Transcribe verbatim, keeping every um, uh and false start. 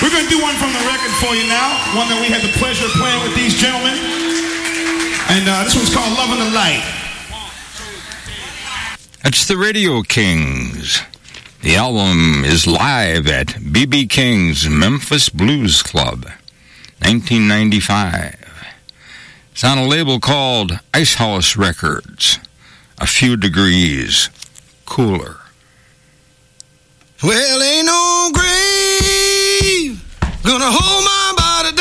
We're going to do one from the record for you now, one that we had the pleasure of playing with these gentlemen. And uh, this one's called Loving the Light. It's the Radio Kings. The album is live at B B King's Memphis Blues Club, nineteen ninety-five. It's on a label called Ice House Records, A Few Degrees Cooler. Well, ain't no grave gonna hold my